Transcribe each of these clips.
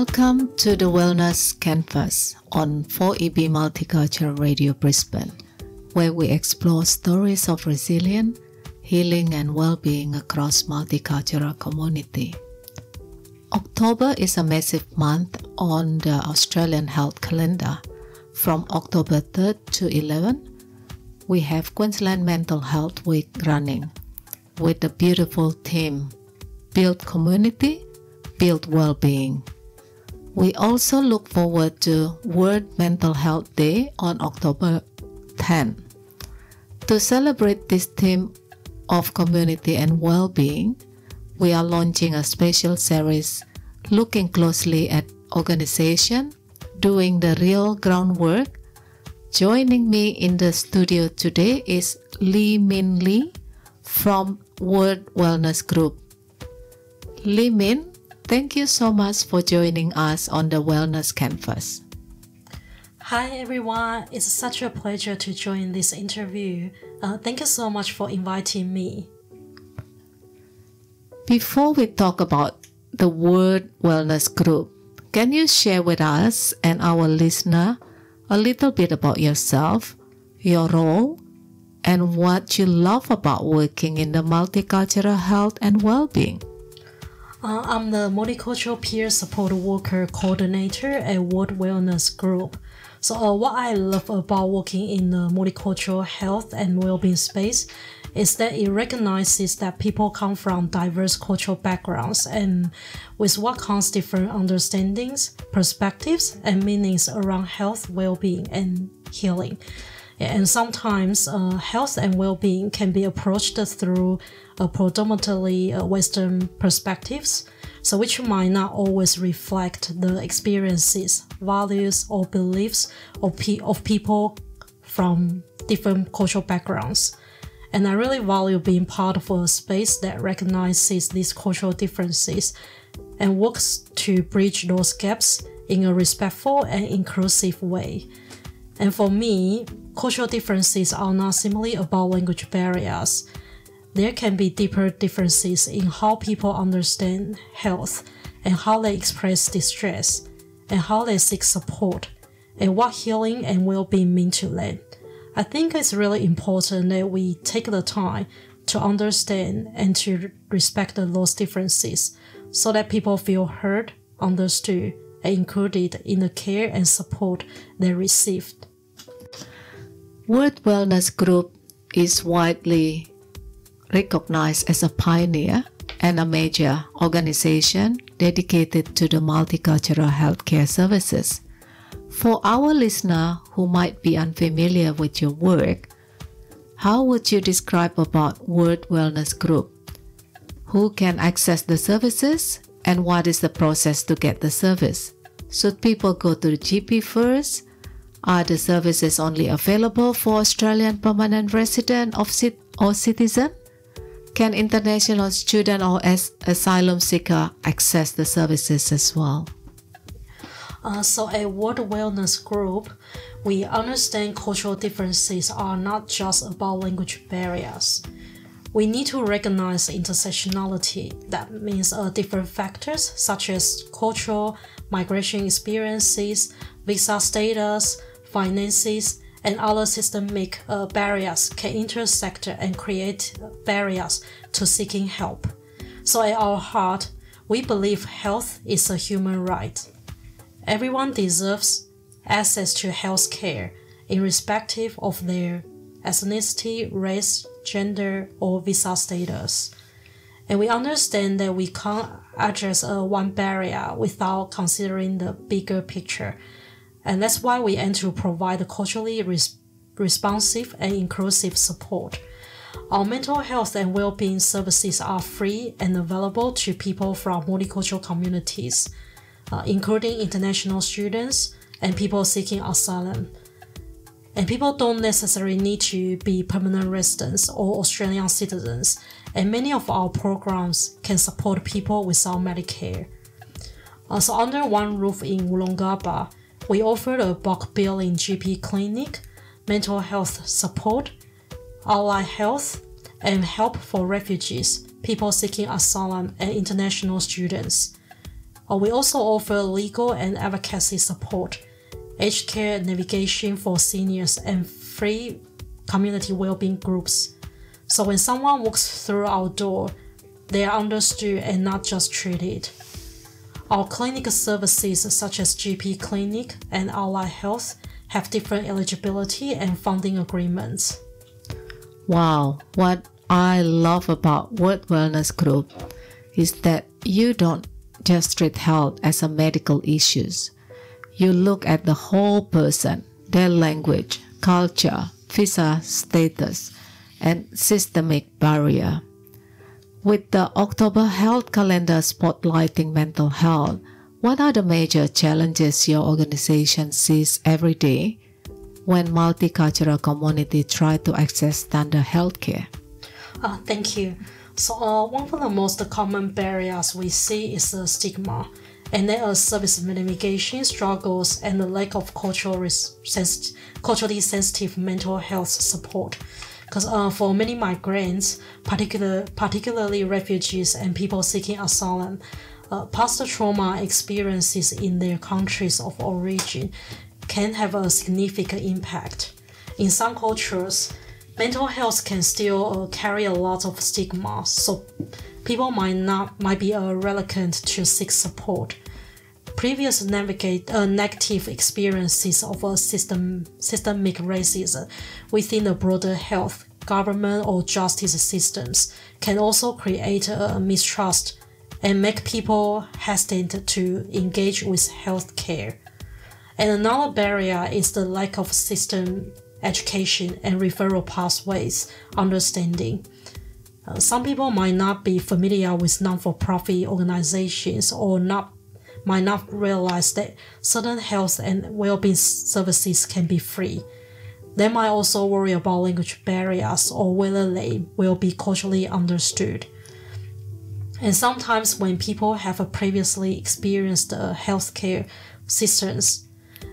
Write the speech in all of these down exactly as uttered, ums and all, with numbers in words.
Welcome to the Wellness Canvas on four E B Multicultural Radio Brisbane, where we explore stories of resilience, healing and well-being across multicultural community. October is a massive month on the Australian health calendar. From October third to eleventh, we have Queensland Mental Health Week running with the beautiful theme, Build Community, Build Well-being. We also look forward to World Mental Health Day on October tenth. To celebrate this theme of community and well-being, we are launching a special series looking closely at organization doing the real groundwork. Joining me in the studio today is Lee Min Lee from World Wellness Group. Lee Min, thank you so much for joining us on the Wellness Canvas. Hi everyone, it's such a pleasure to join this interview. Uh, thank you so much for inviting me. Before we talk about the World Wellness Group, can you share with us and our listener a little bit about yourself, your role, and what you love about working in the multicultural health and well-being? Uh, I'm the Multicultural Peer Support Worker Coordinator at World Wellness Group. So uh, what I love about working in the multicultural health and well-being space is that it recognizes that people come from diverse cultural backgrounds and with what comes different understandings, perspectives, and meanings around health, well-being, and healing. And sometimes uh, health and well-being can be approached through uh, predominantly uh, Western perspectives, so which might not always reflect the experiences, values, or beliefs of, pe- of people from different cultural backgrounds. And I really value being part of a space that recognizes these cultural differences and works to bridge those gaps in a respectful and inclusive way. And for me, cultural differences are not simply about language barriers. There can be deeper differences in how people understand health and how they express distress and how they seek support and what healing and well-being mean to them. I think it's really important that we take the time to understand and to respect those differences so that people feel heard, understood, and included in the care and support they received. World Wellness Group is widely recognized as a pioneer and a major organization dedicated to the multicultural healthcare services. For our listener who might be unfamiliar with your work, how would you describe about World Wellness Group? Who can access the services and what is the process to get the service? Should people go to the G P first? Are the services only available for Australian permanent resident of cit- or citizen? Can international student or as asylum seeker access the services as well? Uh, so at World Wellness Group, we understand cultural differences are not just about language barriers. We need to recognize intersectionality. That means uh, different factors such as cultural, migration experiences, visa status, finances, and other systemic uh, barriers can intersect and create barriers to seeking help. So at our heart, we believe health is a human right. Everyone deserves access to health care, irrespective of their ethnicity, race, gender, or visa status. And we understand that we can't address uh, one barrier without considering the bigger picture. And that's why we aim to provide culturally res- responsive and inclusive support. Our mental health and well-being services are free and available to people from multicultural communities, uh, including international students and people seeking asylum. And people don't necessarily need to be permanent residents or Australian citizens, and many of our programs can support people without Medicare. Uh, so under one roof in Woolloongabba, we offer a bulk billing G P clinic, mental health support, allied health, and help for refugees, people seeking asylum, and international students. Uh, we also offer legal and advocacy support, aged care navigation for seniors, and free community well-being groups. So when someone walks through our door, they are understood and not just treated. Our clinical services such as G P clinic and Allied Health have different eligibility and funding agreements. Wow, what I love about World Wellness Group is that you don't just treat health as a medical issue. You look at the whole person, their language, culture, visa status, and systemic barrier. With the October Health Calendar spotlighting mental health, what are the major challenges your organization sees every day when multicultural communities try to access standard healthcare? Uh, thank you. So uh, one of the most common barriers we see is the stigma, and then uh, service navigation struggles and the lack of cultural res- sens- culturally sensitive mental health support. Because uh, for many migrants, particular, particularly refugees and people seeking asylum, uh, past trauma experiences in their countries of origin can have a significant impact. In some cultures, mental health can still uh, carry a lot of stigma, so people might not might be uh, reluctant to seek support. Previous navigate, uh, negative experiences of a system, systemic racism within the broader health, government, or justice systems can also create a mistrust and make people hesitant to engage with health care. And another barrier is the lack of system education and referral pathways understanding. Uh, some people might not be familiar with non-for-profit organizations or not might not realize that certain health and well-being services can be free. They might also worry about language barriers or whether they will be culturally understood. And sometimes when people have previously experienced uh, healthcare systems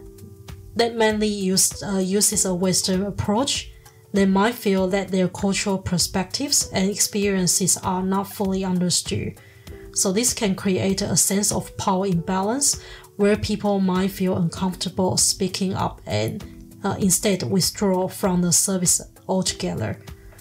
that mainly use, uh, uses a Western approach, they might feel that their cultural perspectives and experiences are not fully understood. So this can create a sense of power imbalance where people might feel uncomfortable speaking up and uh, instead withdraw from the service altogether.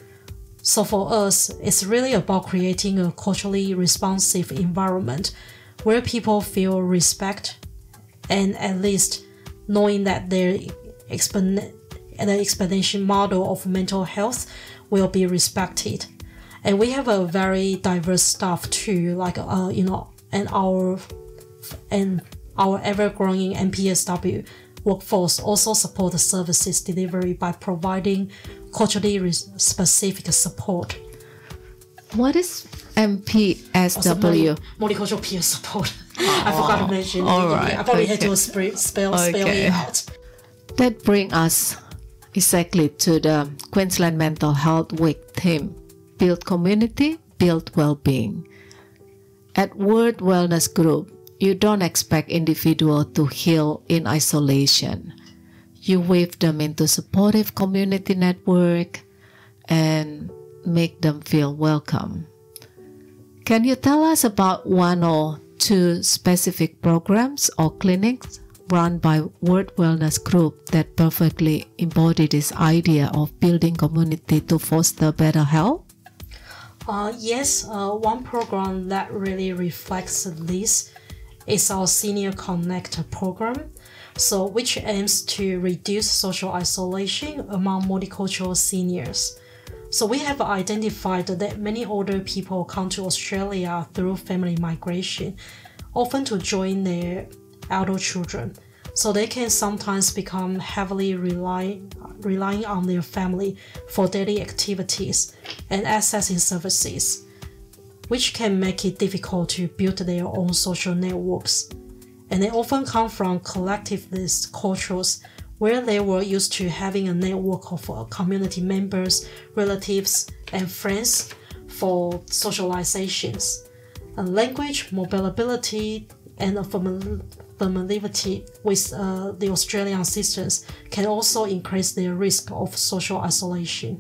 So for us, it's really about creating a culturally responsive environment where people feel respect and at least knowing that their expon- the explanation model of mental health will be respected. And we have a very diverse staff too, like uh, you know, and our and our ever-growing M P S W workforce also support the services delivery by providing culturally specific support. What is M P S W? Also, multicultural peer support. Oh, I forgot to mention. All right. I probably okay. had to spell spell, okay. spell it out. That brings us exactly to the Queensland Mental Health Week theme: build community, build well-being. At World Wellness Group, you don't expect individuals to heal in isolation. You weave them into supportive community network and make them feel welcome. Can you tell us about one or two specific programs or clinics run by World Wellness Group that perfectly embody this idea of building community to foster better health? Uh, yes, uh, one program that really reflects this is our Senior Connect program, so which aims to reduce social isolation among multicultural seniors. So we have identified that many older people come to Australia through family migration, often to join their elder children. So they can sometimes become heavily relying, relying on their family for daily activities and accessing services, which can make it difficult to build their own social networks. And they often come from collectivist cultures where they were used to having a network of uh, community members, relatives, and friends for socializations. And language, mobility, and familiarity with uh, the Australian systems can also increase their risk of social isolation.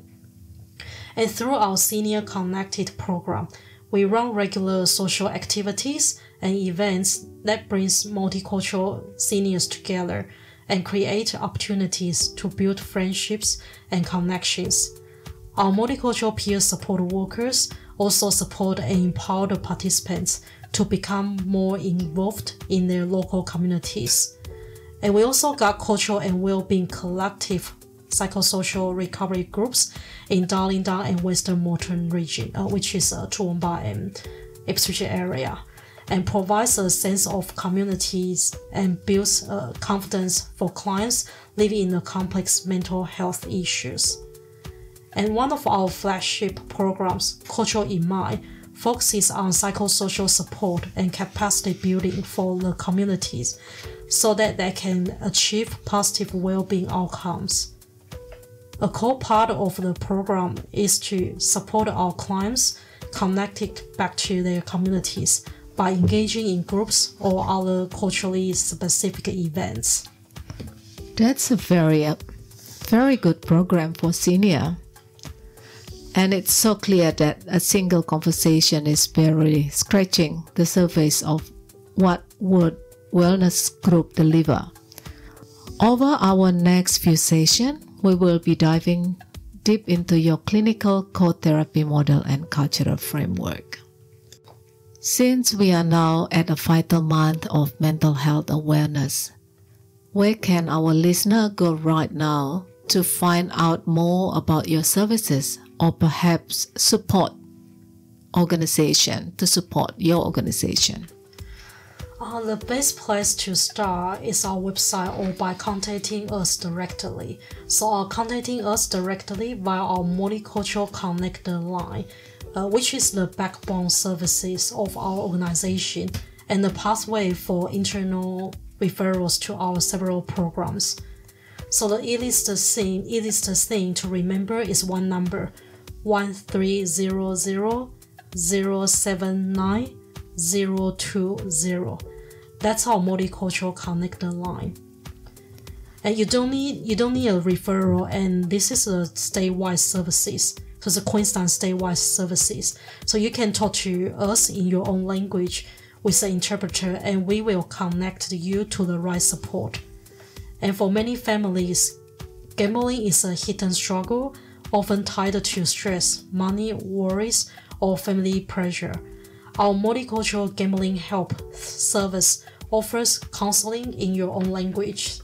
And through our Senior Connected program, we run regular social activities and events that brings multicultural seniors together and create opportunities to build friendships and connections. Our multicultural peer support workers also support and empower the participants to become more involved in their local communities. And we also got cultural and well-being collective psychosocial recovery groups in Darlington and Western Moreton region, uh, which is uh, Toowoomba and Ipswich area, and provides a sense of communities and builds uh, confidence for clients living in the complex mental health issues. And one of our flagship programs, Culture in Mind, focuses on psychosocial support and capacity building for the communities so that they can achieve positive well-being outcomes. A core part of the program is to support our clients connected back to their communities by engaging in groups or other culturally specific events. That's a very, very good program for senior. And it's so clear that a single conversation is barely scratching the surface of what would wellness group deliver. Over our next few sessions, we will be diving deep into your clinical co-therapy model and cultural framework. Since we are now at a vital month of mental health awareness, where can our listener go right now to find out more about your services or perhaps support organization to support your organization? Uh, the best place to start is our website or by contacting us directly. So uh, contacting us directly via our Multicultural Connector line, uh, which is the backbone services of our organization and the pathway for internal referrals to our several programs. So the easiest thing, easiest thing to remember is one number, one three zero zero zero seven nine zero two zero. That's our Multicultural Connector line. And you don't need you don't need a referral, and this is a statewide services. So it's a Queensland statewide services. So you can talk to us in your own language with an interpreter, and we will connect you to the right support. And for many families, gambling is a hidden struggle, often tied to stress, money, worries, or family pressure. Our Multicultural Gambling Help service offers counseling in your own language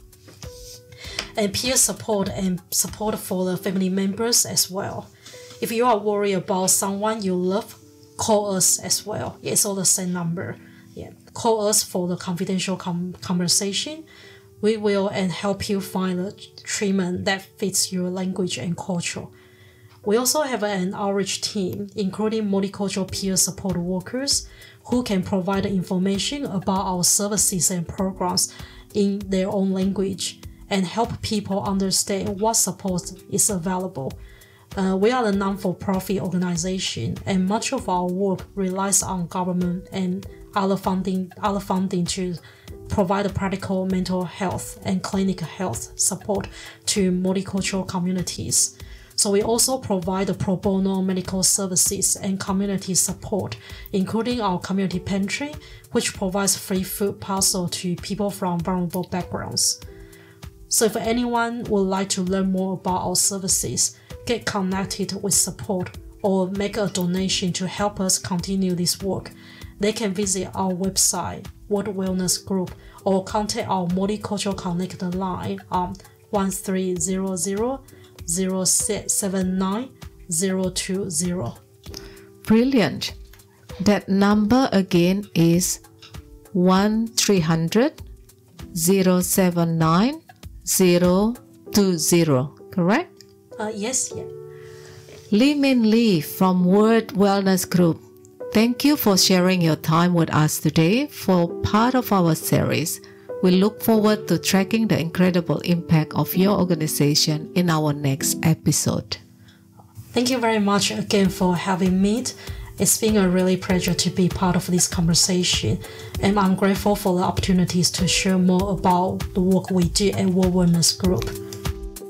and peer support and support for the family members as well. If you are worried about someone you love, call us as well. It's all the same number. Yeah, call us for the confidential com- conversation. We will and help you find a treatment that fits your language and culture. We also have an outreach team, including multicultural peer support workers, who can provide information about our services and programs in their own language and help people understand what support is available. Uh, we are a non-for-profit organization, and much of our work relies on government and other funding, other funding to provide practical mental health and clinical health support to multicultural communities. So we also provide the pro bono medical services and community support, including our community pantry, which provides free food parcel to people from vulnerable backgrounds. So if anyone would like to learn more about our services, get connected with support, or make a donation to help us continue this work, they can visit our website, World Wellness Group, or contact our Multicultural Connector line on one three zero zero zero seven nine zero two zero. Brilliant. That number again is one three hundred zero seven nine zero two zero, correct? Uh, yes, yeah. Lee Min Lee from World Wellness Group, thank you for sharing your time with us today for part of our series. We look forward to tracking the incredible impact of your organization in our next episode. Thank you very much again for having me. It's been a really pleasure to be part of this conversation, and I'm grateful for the opportunities to share more about the work we do at World Wellness Group.